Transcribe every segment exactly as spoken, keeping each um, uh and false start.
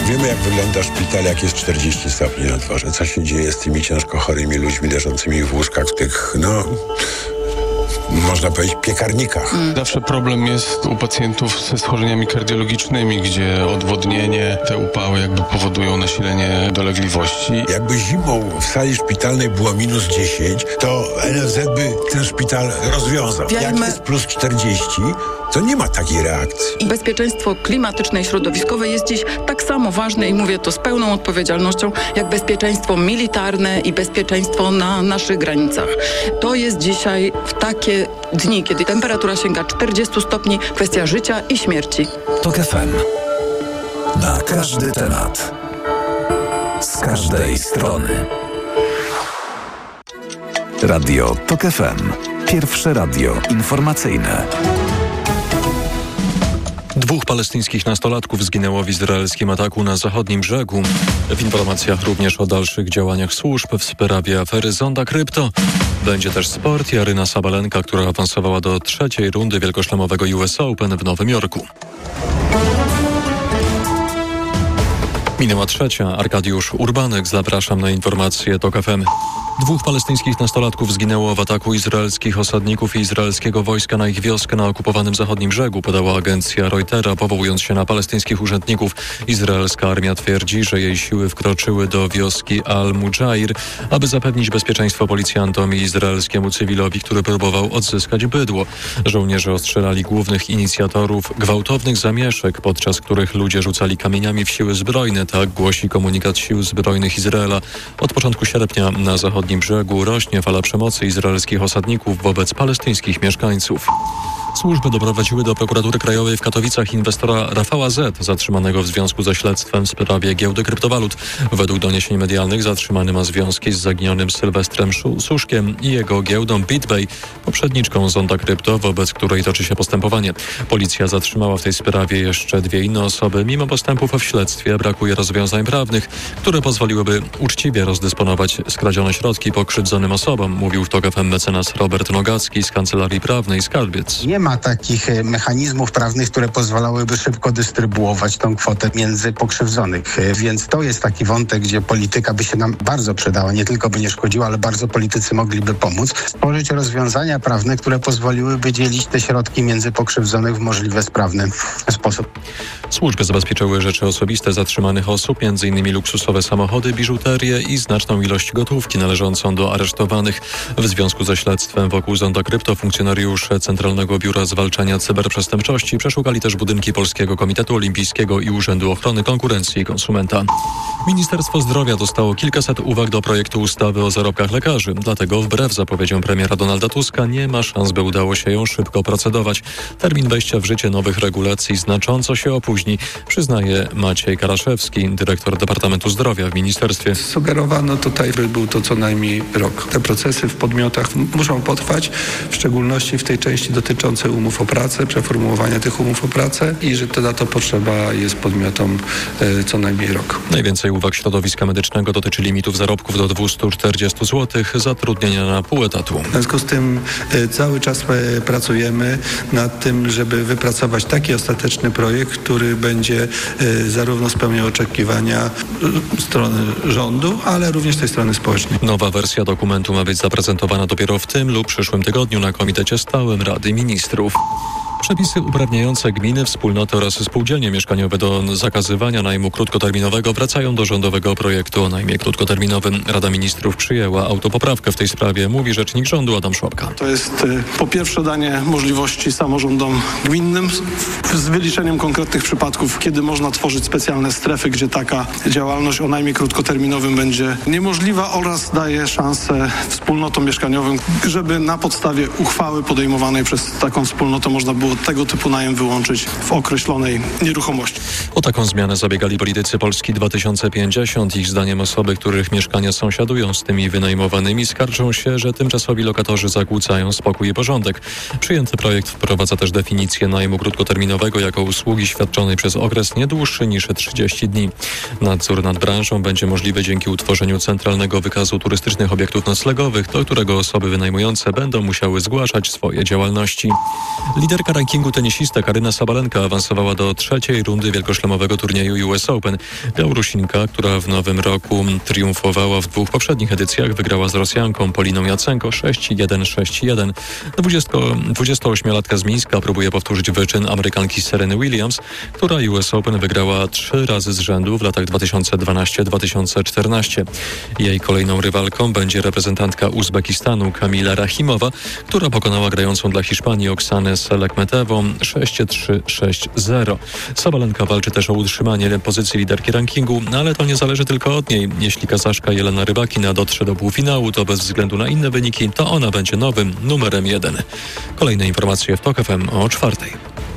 Wiemy, jak wygląda szpital, jak jest czterdzieści stopni na dworze. Co się dzieje z tymi ciężko chorymi ludźmi leżącymi w łóżkach, w tych, no... można powiedzieć, piekarnikach. Zawsze problem jest u pacjentów ze schorzeniami kardiologicznymi, gdzie odwodnienie, te upały jakby powodują nasilenie dolegliwości. Jakby zimą w sali szpitalnej było minus dziesięć, to N F Z by ten szpital rozwiązał. Wiemy. Jak jest plus czterdzieści, to nie ma takiej reakcji. I bezpieczeństwo klimatyczne i środowiskowe jest dziś tak samo ważne i mówię to z pełną odpowiedzialnością, jak bezpieczeństwo militarne i bezpieczeństwo na naszych granicach. To jest dzisiaj w takie dni, kiedy temperatura sięga czterdzieści stopni, kwestia życia i śmierci. TOK F M. Na każdy temat. Z każdej strony. Radio TOK F M. Pierwsze radio informacyjne. Dwóch palestyńskich nastolatków zginęło w izraelskim ataku na zachodnim brzegu. W informacjach również o dalszych działaniach służb w sprawie afery Zonda Krypto. Będzie też sport i Aryna Sabalenka, która awansowała do trzeciej rundy wielkoszlemowego U S Open w Nowym Jorku. Minęła trzecia. Arkadiusz Urbanek. Zapraszam na informacje TOK F M. Dwóch palestyńskich nastolatków zginęło w ataku izraelskich osadników i izraelskiego wojska na ich wioskę na okupowanym zachodnim brzegu, podała agencja Reutera, powołując się na palestyńskich urzędników. Izraelska armia twierdzi, że jej siły wkroczyły do wioski Al-Mujair, aby zapewnić bezpieczeństwo policjantom i izraelskiemu cywilowi, który próbował odzyskać bydło. Żołnierze ostrzelali głównych inicjatorów gwałtownych zamieszek, podczas których ludzie rzucali kamieniami w siły zbrojne, tak głosi komunikat Sił Zbrojnych Izraela. Od początku sierpnia na zachodnim brzegu rośnie fala przemocy izraelskich osadników wobec palestyńskich mieszkańców. Służby doprowadziły do prokuratury krajowej w Katowicach inwestora Rafała Z., zatrzymanego w związku ze śledztwem w sprawie giełdy kryptowalut. Według doniesień medialnych zatrzymany ma związki z zaginionym Sylwestrem Suszkiem i jego giełdą BitBay, poprzedniczką Zonda Krypto, wobec której toczy się postępowanie. Policja zatrzymała w tej sprawie jeszcze dwie inne osoby. Mimo postępów w śledztwie brakuje rozwiązań prawnych, które pozwoliłyby uczciwie rozdysponować skradzione środki pokrzywdzonym osobom, mówił w TOK F M mecenas Robert Nogacki z Kancelarii Prawnej Skarbiec. Nie ma takich mechanizmów prawnych, które pozwalałyby szybko dystrybuować tą kwotę między pokrzywdzonych. Więc to jest taki wątek, gdzie polityka by się nam bardzo przydała. Nie tylko by nie szkodziła, ale bardzo politycy mogliby pomóc. Stworzyć rozwiązania prawne, które pozwoliłyby dzielić te środki między pokrzywdzonych w możliwie sprawny sposób. Służby zabezpieczyły rzeczy osobiste zatrzymanych osób, między innymi luksusowe samochody, biżuterię i znaczną ilość gotówki należącą do aresztowanych. W związku ze śledztwem wokół Zonda Krypto funkcjonariusze Centralnego Biura Zwalczania Cyberprzestępczości przeszukali też budynki Polskiego Komitetu Olimpijskiego i Urzędu Ochrony Konkurencji i Konsumenta. Ministerstwo Zdrowia dostało kilkaset uwag do projektu ustawy o zarobkach lekarzy. Dlatego wbrew zapowiedziom premiera Donalda Tuska nie ma szans, by udało się ją szybko procedować. Termin wejścia w życie nowych regulacji znacząco się opóźni, przyznaje Maciej Karaszewski, dyrektor Departamentu Zdrowia w ministerstwie. Sugerowano tutaj, by był to co najmniej rok. Te procesy w podmiotach muszą potrwać, w szczególności w tej części dotyczącej umów o pracę, przeformułowania tych umów o pracę i że to na to potrzeba jest podmiotom e, co najmniej rok. Najwięcej uwag środowiska medycznego dotyczy limitów zarobków do dwieście czterdzieści złotych, zatrudnienia na pół etatu. W związku z tym e, cały czas e, pracujemy nad tym, żeby wypracować taki ostateczny projekt, który będzie e, zarówno spełniał oczekiwania e, strony rządu, ale również tej strony społecznej. Nowa wersja dokumentu ma być zaprezentowana dopiero w tym lub przyszłym tygodniu na Komitecie Stałym Rady Ministrów. Przepisy uprawniające gminy, wspólnoty oraz spółdzielnie mieszkaniowe do zakazywania najmu krótkoterminowego wracają do rządowego projektu o najmie krótkoterminowym. Rada Ministrów przyjęła autopoprawkę w tej sprawie, mówi rzecznik rządu Adam Szłapka. To jest po pierwsze danie możliwości samorządom gminnym z wyliczeniem konkretnych przypadków, kiedy można tworzyć specjalne strefy, gdzie taka działalność o najmie krótkoterminowym będzie niemożliwa, oraz daje szansę wspólnotom mieszkaniowym, żeby na podstawie uchwały podejmowanej przez taką wspólnotę można było tego typu najem wyłączyć w określonej nieruchomości. O taką zmianę zabiegali politycy Polski dwa tysiące pięćdziesiąt. Ich zdaniem osoby, których mieszkania sąsiadują z tymi wynajmowanymi, skarżą się, że tymczasowi lokatorzy zakłócają spokój i porządek. Przyjęty projekt wprowadza też definicję najmu krótkoterminowego jako usługi świadczonej przez okres nie dłuższy niż trzydzieści dni. Nadzór nad branżą będzie możliwy dzięki utworzeniu Centralnego Wykazu Turystycznych Obiektów Noclegowych, do którego osoby wynajmujące będą musiały zgłaszać swoje działalności. Liderka rankingu tenisistek Aryna Sabalenka awansowała do trzeciej rundy wielkoszlemowego turnieju U S Open. Białorusinka, która w nowym roku triumfowała w dwóch poprzednich edycjach, wygrała z Rosjanką Poliną Jacenko sześć jeden sześć jeden. dwudziestoośmiolatka z Mińska próbuje powtórzyć wyczyn Amerykanki Sereny Williams, która U S Open wygrała trzy razy z rzędu w latach dwa tysiące dwunastym do dwa tysiące czternastego. Jej kolejną rywalką będzie reprezentantka Uzbekistanu Kamila Rahimowa, która pokonała grającą dla Hiszpanii Oksanę Selekmetewą sześć trzy sześć zero. Sabalenka walczy też o utrzymanie pozycji liderki rankingu, ale to nie zależy tylko od niej. Jeśli Kazaszka Jelena Rybakina dotrze do półfinału, to bez względu na inne wyniki, to ona będzie nowym numerem jeden. Kolejne informacje w TOK F M o czwartej.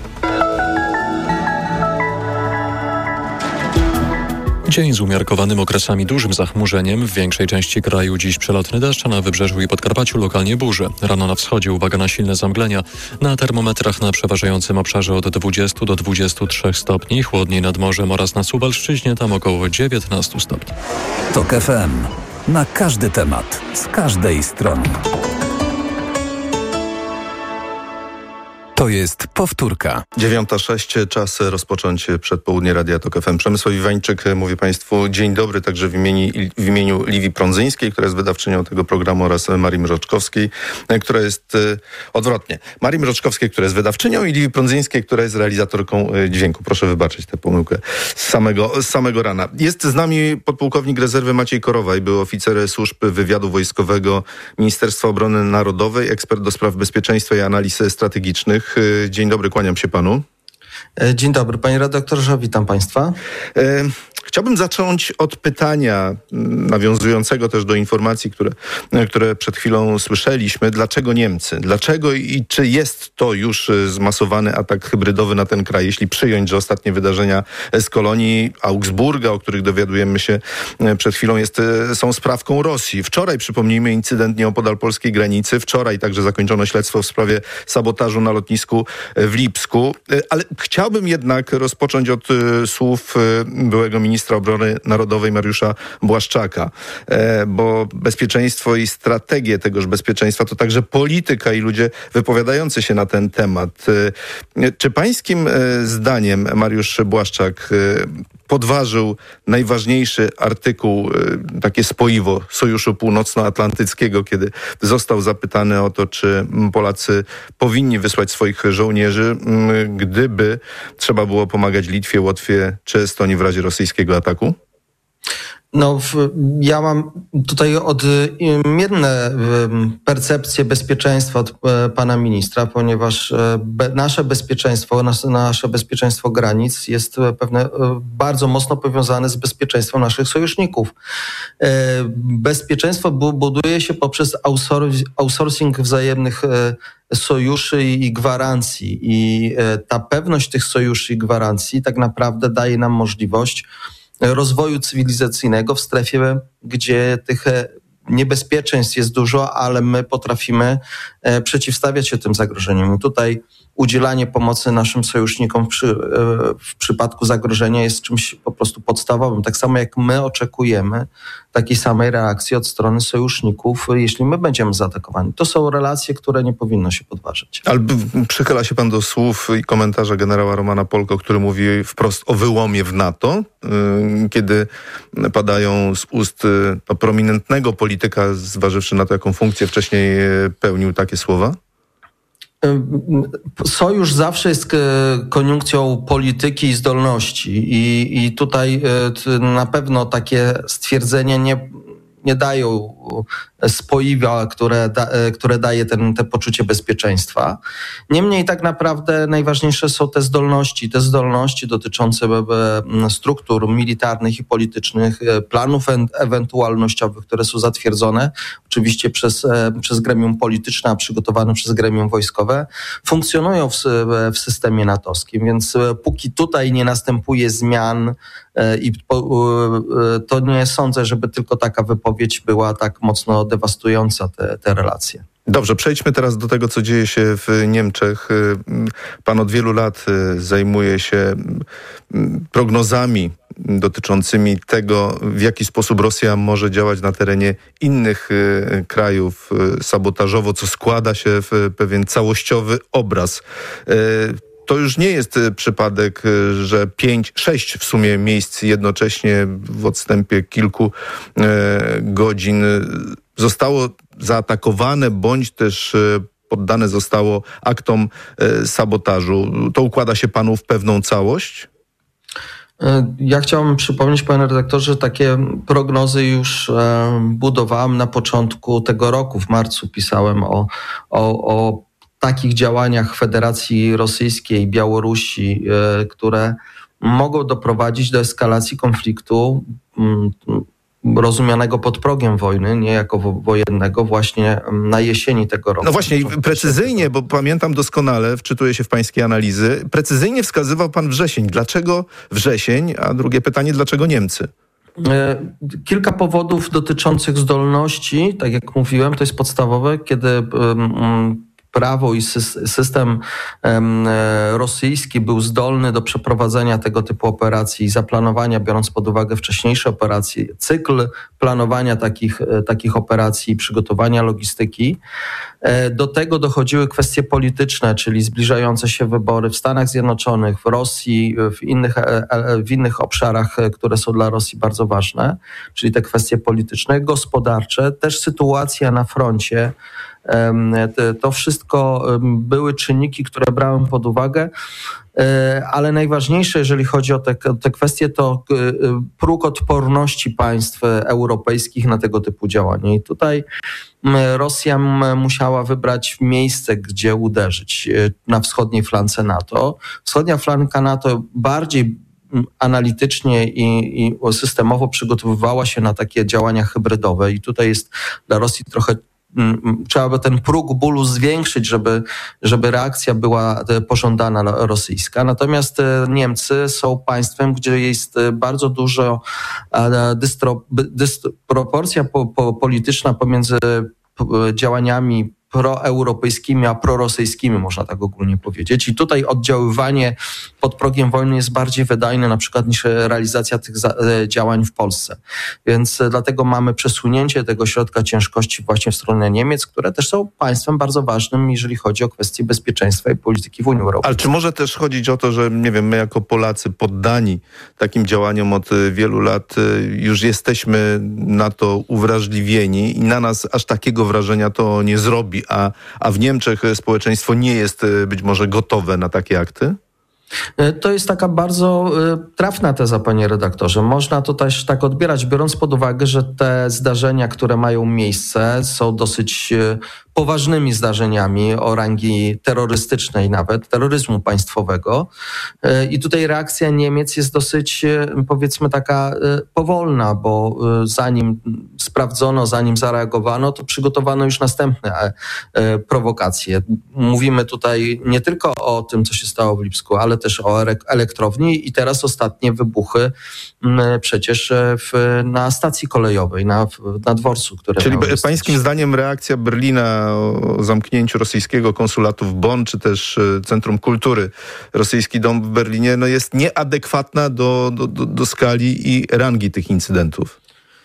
Dzień z umiarkowanym okresami dużym zachmurzeniem. W większej części kraju dziś przelotny deszcz, a na wybrzeżu i Podkarpaciu lokalnie burze. Rano na wschodzie uwaga na silne zamglenia. Na termometrach na przeważającym obszarze od dwudziestu do dwudziestu trzech stopni. Chłodniej nad morzem oraz na Suwalszczyźnie, tam około dziewiętnastu stopni. TOK F M. Na każdy temat. Z każdej strony. To jest powtórka. dziewiąta sześć, czas rozpocząć przedpołudnie Radia Tok F M. Przemysław Iwańczyk mówi Państwu dzień dobry, także w imieniu, w imieniu Liwii Prądzyńskiej, która jest wydawczynią tego programu, oraz Marii Mroczkowskiej, która jest odwrotnie. Marii Mroczkowskiej, która jest wydawczynią, i Liwii Prądzyńskiej, która jest realizatorką dźwięku. Proszę wybaczyć tę pomyłkę z samego, z samego rana. Jest z nami podpułkownik rezerwy Maciej Korowaj, był oficer służb wywiadu wojskowego Ministerstwa Obrony Narodowej, ekspert do spraw bezpieczeństwa i analiz strategicznych. Dzień dobry, kłaniam się panu. Dzień dobry, panie redaktorze, witam państwa. E, chciałbym zacząć od pytania nawiązującego też do informacji, które, które przed chwilą słyszeliśmy. Dlaczego Niemcy? Dlaczego i czy jest to już zmasowany atak hybrydowy na ten kraj? Jeśli przyjąć, że ostatnie wydarzenia z kolonii Augsburga, o których dowiadujemy się przed chwilą, jest, są sprawką Rosji. Wczoraj, przypomnijmy, incydent nieopodal polskiej granicy. Wczoraj także zakończono śledztwo w sprawie sabotażu na lotnisku w Lipsku. Ale chciałbym jednak rozpocząć od słów byłego ministra obrony narodowej Mariusza Błaszczaka, bo bezpieczeństwo i strategie tegoż bezpieczeństwa to także polityka i ludzie wypowiadający się na ten temat. Czy pańskim zdaniem Mariusz Błaszczak podważył najważniejszy artykuł, takie spoiwo Sojuszu Północnoatlantyckiego, kiedy został zapytany o to, czy Polacy powinni wysłać swoich żołnierzy, gdyby trzeba było pomagać Litwie, Łotwie czy Estonii w razie rosyjskiego ataku? No, ja mam tutaj odmienne percepcje bezpieczeństwa od pana ministra, ponieważ nasze bezpieczeństwo, nasze bezpieczeństwo granic jest pewne bardzo mocno powiązane z bezpieczeństwem naszych sojuszników. Bezpieczeństwo buduje się poprzez outsourcing wzajemnych sojuszy i gwarancji. I ta pewność tych sojuszy i gwarancji tak naprawdę daje nam możliwość rozwoju cywilizacyjnego w strefie, gdzie tych niebezpieczeństw jest dużo, ale my potrafimy przeciwstawiać się tym zagrożeniom. I tutaj udzielanie pomocy naszym sojusznikom przy, w przypadku zagrożenia jest czymś po prostu podstawowym. Tak samo jak my oczekujemy takiej samej reakcji od strony sojuszników, jeśli my będziemy zaatakowani. To są relacje, które nie powinno się podważać. Ale przychyla się pan do słów i komentarza generała Romana Polko, który mówi wprost o wyłomie w NATO, kiedy padają z ust no, prominentnego polityka, zważywszy na to, jaką funkcję wcześniej pełnił, takie słowa? Sojusz zawsze jest koniunkcją polityki i zdolności i, i tutaj na pewno takie stwierdzenia nie, nie dają spoiwa, które, da, które daje ten, te poczucie bezpieczeństwa. Niemniej tak naprawdę najważniejsze są te zdolności, te zdolności dotyczące struktur militarnych i politycznych, planów ewentualnościowych, które są zatwierdzone oczywiście przez, przez gremium polityczne, a przygotowane przez gremium wojskowe, funkcjonują w, w systemie natowskim, więc póki tutaj nie następuje zmian i to nie sądzę, żeby tylko taka wypowiedź była tak mocno dewastująca te, te relacje. Dobrze, przejdźmy teraz do tego, co dzieje się w Niemczech. Pan od wielu lat zajmuje się prognozami dotyczącymi tego, w jaki sposób Rosja może działać na terenie innych krajów sabotażowo, co składa się w pewien całościowy obraz. To już nie jest przypadek, że pięć, sześć w sumie miejsc jednocześnie w odstępie kilku godzin zostało zaatakowane, bądź też poddane zostało aktom sabotażu. To układa się panu w pewną całość? Ja chciałbym przypomnieć, panie redaktorze, że takie prognozy już budowałem na początku tego roku. W marcu pisałem o, o, o takich działaniach Federacji Rosyjskiej, Białorusi, które mogą doprowadzić do eskalacji konfliktu rozumianego pod progiem wojny, nie jako wojennego, właśnie na jesieni tego roku. No właśnie, precyzyjnie, bo pamiętam doskonale, wczytuję się w pańskie analizy, precyzyjnie wskazywał pan wrzesień. Dlaczego wrzesień? A drugie pytanie, dlaczego Niemcy? Kilka powodów dotyczących zdolności, tak jak mówiłem, to jest podstawowe, kiedy um, prawo i system rosyjski był zdolny do przeprowadzenia tego typu operacji i zaplanowania, biorąc pod uwagę wcześniejsze operacje, cykl planowania takich, takich operacji i przygotowania logistyki. Do tego dochodziły kwestie polityczne, czyli zbliżające się wybory w Stanach Zjednoczonych, w Rosji, w innych, w innych obszarach, które są dla Rosji bardzo ważne, czyli te kwestie polityczne, gospodarcze, też sytuacja na froncie. To wszystko były czynniki, które brałem pod uwagę, ale najważniejsze, jeżeli chodzi o te, te kwestie, to próg odporności państw europejskich na tego typu działania. I tutaj Rosja musiała wybrać miejsce, gdzie uderzyć, na wschodniej flance NATO. Wschodnia flanka NATO bardziej analitycznie i, i systemowo przygotowywała się na takie działania hybrydowe i tutaj jest dla Rosji trochę trzeba by ten próg bólu zwiększyć, żeby, żeby reakcja była pożądana rosyjska. Natomiast Niemcy są państwem, gdzie jest bardzo dużo dystro, dysproporcja po, po, polityczna pomiędzy działaniami proeuropejskimi, a prorosyjskimi, można tak ogólnie powiedzieć. I tutaj oddziaływanie pod progiem wojny jest bardziej wydajne na przykład niż realizacja tych za- działań w Polsce. Więc dlatego mamy przesunięcie tego środka ciężkości właśnie w stronę Niemiec, które też są państwem bardzo ważnym, jeżeli chodzi o kwestie bezpieczeństwa i polityki w Unii Europejskiej. Ale czy może też chodzić o to, że nie wiem, my jako Polacy poddani takim działaniom od wielu lat już jesteśmy na to uwrażliwieni i na nas aż takiego wrażenia to nie zrobi, a, a w Niemczech społeczeństwo nie jest być może gotowe na takie akty? To jest taka bardzo trafna teza, panie redaktorze. Można to też tak odbierać, biorąc pod uwagę, że te zdarzenia, które mają miejsce, są dosyć poważnymi zdarzeniami o rangi terrorystycznej nawet, terroryzmu państwowego. I tutaj reakcja Niemiec jest dosyć, powiedzmy, taka powolna, bo zanim sprawdzono, zanim zareagowano, to przygotowano już następne prowokacje. Mówimy tutaj nie tylko o tym, co się stało w Lipsku, ale też o elektrowni i teraz ostatnie wybuchy przecież w, na stacji kolejowej, na, na dworcu. Które Czyli pańskim zdaniem reakcja Berlina o zamknięciu rosyjskiego konsulatu w Bonn, czy też Centrum Kultury, rosyjski dom w Berlinie, no jest nieadekwatna do, do, do, do skali i rangi tych incydentów?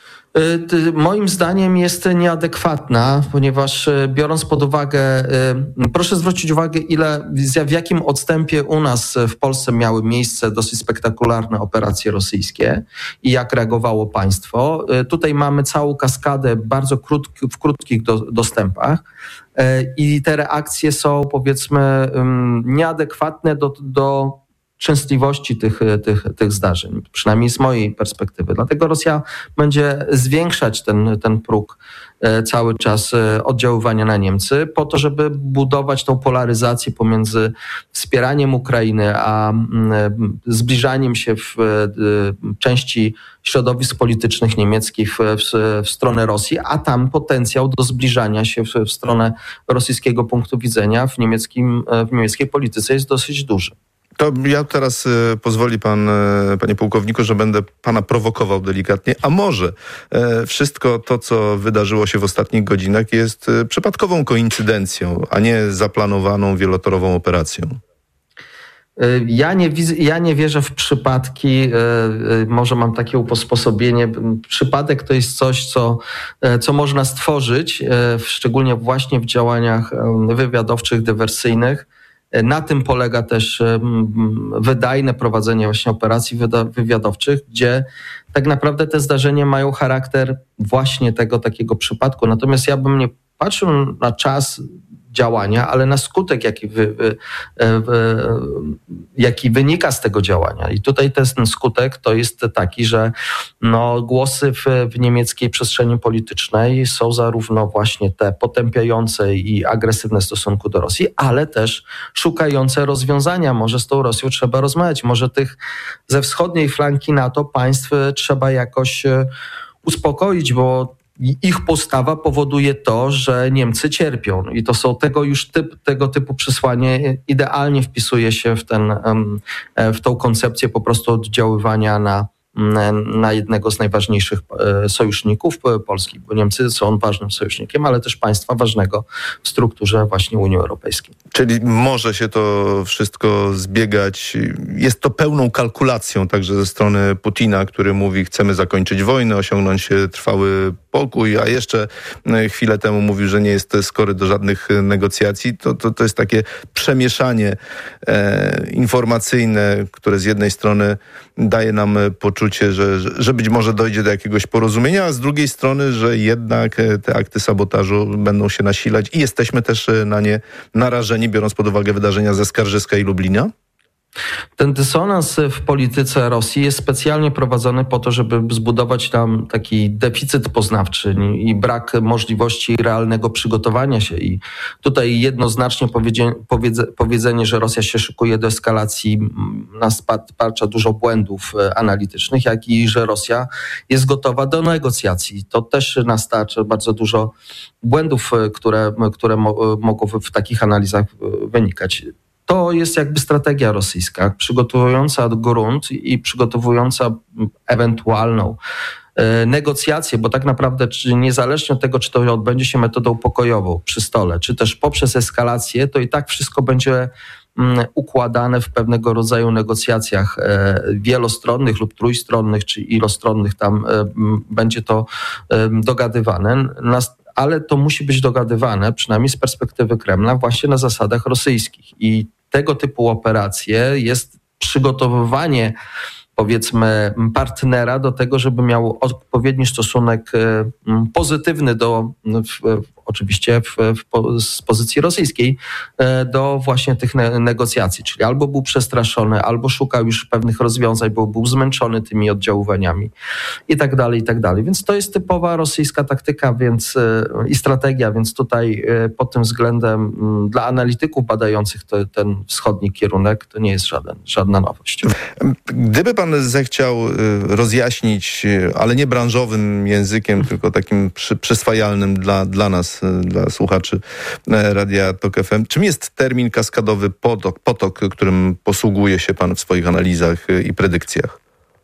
Moim zdaniem jest nieadekwatna, ponieważ biorąc pod uwagę, proszę zwrócić uwagę, ile, w jakim odstępie u nas w Polsce miały miejsce dosyć spektakularne operacje rosyjskie i jak reagowało państwo. Tutaj mamy całą kaskadę bardzo krótki, w krótkich do, dostępach i te reakcje są, powiedzmy, nieadekwatne do, do częstotliwości tych, tych, tych zdarzeń, przynajmniej z mojej perspektywy. Dlatego Rosja będzie zwiększać ten, ten próg cały czas oddziaływania na Niemcy po to, żeby budować tą polaryzację pomiędzy wspieraniem Ukrainy, a zbliżaniem się w części środowisk politycznych niemieckich w, w, w stronę Rosji, a tam potencjał do zbliżania się w, w stronę rosyjskiego punktu widzenia w, niemieckim, w niemieckiej polityce jest dosyć duży. To ja teraz e, pozwoli pan, e, panie pułkowniku, że będę pana prowokował delikatnie. A może e, wszystko to, co wydarzyło się w ostatnich godzinach, jest e, przypadkową koincydencją, a nie zaplanowaną wielotorową operacją? Ja nie, ja nie wierzę w przypadki, może mam takie usposobienie. Przypadek to jest coś, co, co można stworzyć, szczególnie właśnie w działaniach wywiadowczych, dywersyjnych. Na tym polega też wydajne prowadzenie właśnie operacji wywiadowczych, gdzie tak naprawdę te zdarzenia mają charakter właśnie tego takiego przypadku. Natomiast ja bym nie patrzył na czas działania, ale na skutek, jaki, wy, wy, wy, jaki wynika z tego działania. I tutaj ten skutek to jest taki, że no, głosy w, w niemieckiej przestrzeni politycznej są zarówno właśnie te potępiające i agresywne w stosunku do Rosji, ale też szukające rozwiązania. Może z tą Rosją trzeba rozmawiać, może tych ze wschodniej flanki NATO państw trzeba jakoś uspokoić, bo ich postawa powoduje to, że Niemcy cierpią i to są tego już typ, tego typu przesłanie idealnie wpisuje się w ten, w tą koncepcję po prostu oddziaływania na, na jednego z najważniejszych sojuszników Polski, bo Niemcy są ważnym sojusznikiem, ale też państwa ważnego w strukturze właśnie Unii Europejskiej. Czyli może się to wszystko zbiegać. Jest to pełną kalkulacją także ze strony Putina, który mówi, chcemy zakończyć wojnę, osiągnąć trwały pokój, a jeszcze chwilę temu mówił, że nie jest skory do żadnych negocjacji. To, to, to jest takie przemieszanie e, informacyjne, które z jednej strony daje nam poczucie, że, że być może dojdzie do jakiegoś porozumienia, a z drugiej strony, że jednak te akty sabotażu będą się nasilać i jesteśmy też na nie narażeni, biorąc pod uwagę wydarzenia ze Skarżyska i Lublina? Ten dysonans w polityce Rosji jest specjalnie prowadzony po to, żeby zbudować tam taki deficyt poznawczy i brak możliwości realnego przygotowania się. I tutaj jednoznacznie powiedzenie, że Rosja się szykuje do eskalacji, nas sparcza dużo błędów analitycznych, jak i że Rosja jest gotowa do negocjacji. To też nas starcza bardzo dużo błędów, które, które mogą w takich analizach wynikać. To jest jakby strategia rosyjska, przygotowująca grunt i przygotowująca ewentualną negocjacje, bo tak naprawdę czy niezależnie od tego, czy to odbędzie się metodą pokojową przy stole, czy też poprzez eskalację, to i tak wszystko będzie układane w pewnego rodzaju negocjacjach wielostronnych lub trójstronnych, czy ilostronnych, tam będzie to dogadywane. Ale to musi być dogadywane, przynajmniej z perspektywy Kremla, właśnie na zasadach rosyjskich. I tego typu operacje jest przygotowywanie, powiedzmy, partnera do tego, żeby miał odpowiedni stosunek pozytywny do, w, oczywiście w, w, z pozycji rosyjskiej, do właśnie tych ne- negocjacji. Czyli albo był przestraszony, albo szukał już pewnych rozwiązań, bo był zmęczony tymi oddziaływaniami i tak dalej, i tak dalej. Więc to jest typowa rosyjska taktyka więc, i strategia, więc tutaj pod tym względem dla analityków badających to, ten wschodni kierunek to nie jest żaden, żadna nowość. Gdyby pan zechciał rozjaśnić, ale nie branżowym językiem, tylko takim przy, przyswajalnym dla, dla nas, dla słuchaczy Radia Tok F M, czym jest termin kaskadowy potok, potok, którym posługuje się pan w swoich analizach i predykcjach?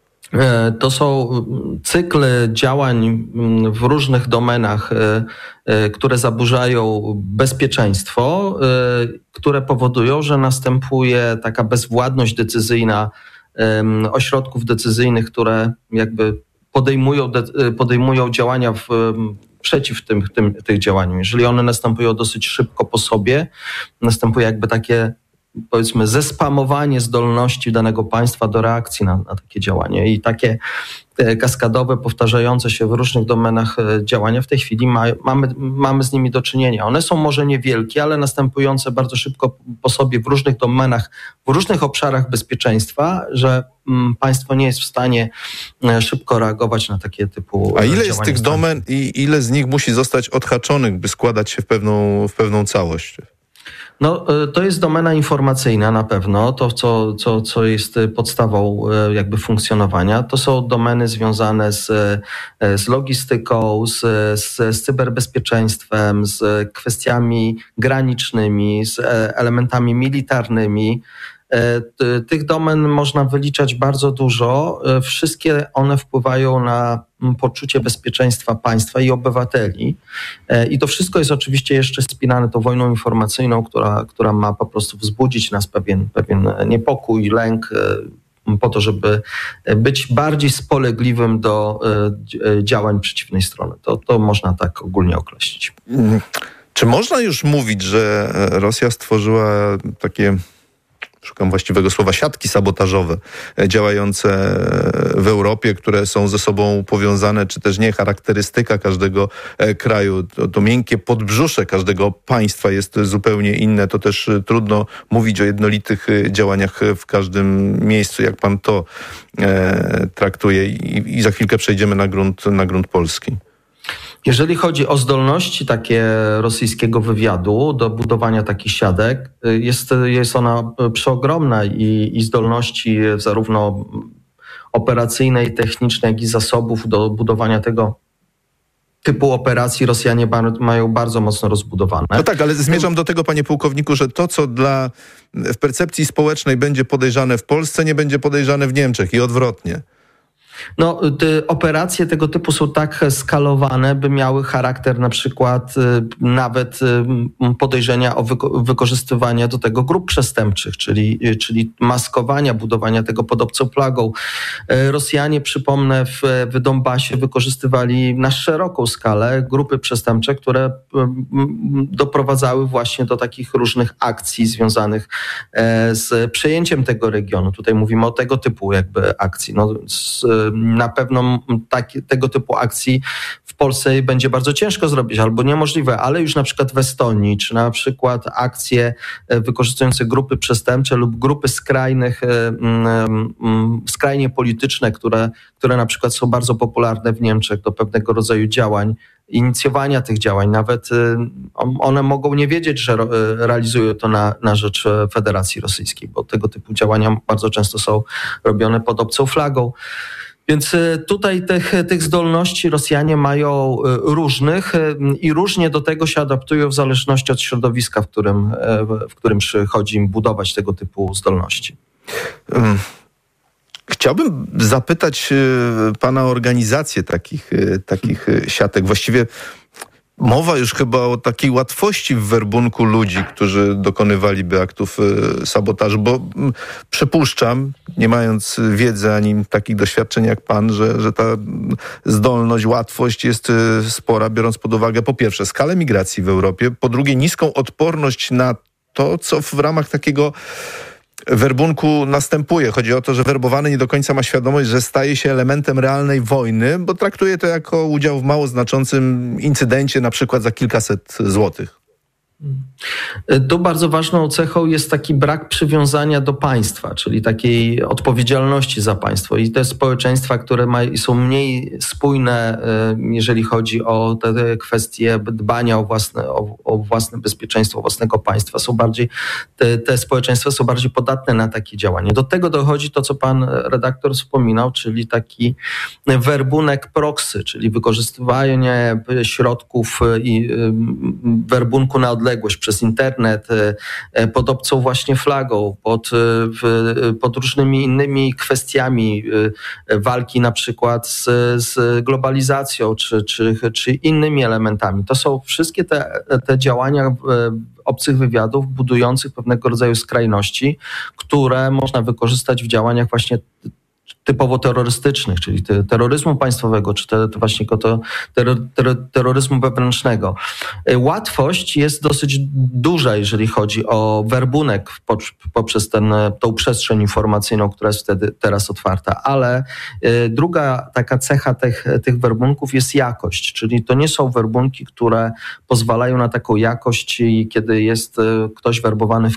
To są cykle działań w różnych domenach, które zaburzają bezpieczeństwo, które powodują, że następuje taka bezwładność decyzyjna ośrodków decyzyjnych, które jakby podejmują, podejmują działania w, przeciw tym, tym, tych działaniom. Jeżeli one następują dosyć szybko po sobie, następuje jakby takie, powiedzmy, zespamowanie zdolności danego państwa do reakcji na, na takie działania. I takie kaskadowe, powtarzające się w różnych domenach działania w tej chwili ma, mamy, mamy z nimi do czynienia. One są może niewielkie, ale następujące bardzo szybko po sobie w różnych domenach, w różnych obszarach bezpieczeństwa, że mm, państwo nie jest w stanie szybko reagować na takie typu A ile jest działania tych domen i ile z nich musi zostać odhaczonych, by składać się w pewną, w pewną całość? No, to jest domena informacyjna na pewno, to co, co, co jest podstawą jakby funkcjonowania. To są domeny związane z, z logistyką, z, z, z cyberbezpieczeństwem, z kwestiami granicznymi, z elementami militarnymi. Tych domen można wyliczać bardzo dużo. Wszystkie one wpływają na poczucie bezpieczeństwa państwa i obywateli. I to wszystko jest oczywiście jeszcze spinane tą wojną informacyjną, która, która ma po prostu wzbudzić nas pewien, pewien niepokój, lęk, po to, żeby być bardziej spolegliwym do działań przeciwnej strony. To, to można tak ogólnie określić. Czy można już mówić, że Rosja stworzyła takie, szukam właściwego słowa, siatki sabotażowe działające w Europie, które są ze sobą powiązane, czy też nie, charakterystyka każdego kraju, to, to miękkie podbrzusze każdego państwa jest zupełnie inne, to też trudno mówić o jednolitych działaniach w każdym miejscu, jak pan to e, traktuje i, i za chwilkę przejdziemy na grunt, na grunt polski. Jeżeli chodzi o zdolności takie rosyjskiego wywiadu do budowania takich siatek, jest, jest ona przeogromna i, i zdolności zarówno operacyjne i techniczne, jak i zasobów do budowania tego typu operacji Rosjanie bar- mają bardzo mocno rozbudowane. No tak, ale zmierzam do tego, panie pułkowniku, że to, co dla w percepcji społecznej będzie podejrzane w Polsce, nie będzie podejrzane w Niemczech i odwrotnie. No, te operacje tego typu są tak skalowane, by miały charakter na przykład y, nawet y, podejrzenia o wyko- wykorzystywanie do tego grup przestępczych, czyli, y, czyli maskowania, budowania tego pod obcą flagą. Y, Rosjanie, przypomnę, w, w Donbasie wykorzystywali na szeroką skalę grupy przestępcze, które y, y, doprowadzały właśnie do takich różnych akcji związanych y, z przejęciem tego regionu. Tutaj mówimy o tego typu jakby akcji. No, z, na pewno taki, tego typu akcji w Polsce będzie bardzo ciężko zrobić albo niemożliwe, ale już na przykład w Estonii, czy na przykład akcje wykorzystujące grupy przestępcze lub grupy skrajnych, skrajnie polityczne, które, które na przykład są bardzo popularne w Niemczech do pewnego rodzaju działań, inicjowania tych działań. Nawet one mogą nie wiedzieć, że realizują to na, na rzecz Federacji Rosyjskiej, bo tego typu działania bardzo często są robione pod obcą flagą. Więc tutaj tych, tych zdolności Rosjanie mają różnych i różnie do tego się adaptują w zależności od środowiska, w którym, w którym przychodzi im budować tego typu zdolności. Chciałbym zapytać pana o organizację takich, takich siatek. Właściwie mowa już chyba o takiej łatwości w werbunku ludzi, którzy dokonywaliby aktów sabotażu, bo przypuszczam, nie mając wiedzy ani takich doświadczeń jak pan, że, że ta zdolność, łatwość jest spora, biorąc pod uwagę po pierwsze skalę migracji w Europie, po drugie niską odporność na to, co w ramach takiego werbunku następuje. Chodzi o to, że werbowany nie do końca ma świadomość, że staje się elementem realnej wojny, bo traktuje to jako udział w mało znaczącym incydencie, na przykład za kilkaset złotych. Tu bardzo ważną cechą jest taki brak przywiązania do państwa, czyli takiej odpowiedzialności za państwo. I te społeczeństwa, które ma, są mniej spójne, jeżeli chodzi o te kwestie dbania o własne, o, o własne bezpieczeństwo własnego państwa, są bardziej, te, te społeczeństwa są bardziej podatne na takie działanie. Do tego dochodzi to, co pan redaktor wspominał, czyli taki werbunek proxy, czyli wykorzystywanie środków i werbunku na odległość przez internet, pod obcą właśnie flagą, pod, pod różnymi innymi kwestiami walki na przykład z, z globalizacją czy, czy, czy innymi elementami. To są wszystkie te, te działania obcych wywiadów budujących pewnego rodzaju skrajności, które można wykorzystać w działaniach właśnie typowo terrorystycznych, czyli te, terroryzmu państwowego, czy te, to właśnie to terror, terror, terroryzmu wewnętrznego. Łatwość jest dosyć duża, jeżeli chodzi o werbunek poprzez ten, tą przestrzeń informacyjną, która jest wtedy teraz otwarta, ale druga taka cecha tych, tych werbunków jest jakość, czyli to nie są werbunki, które pozwalają na taką jakość, kiedy jest ktoś werbowany w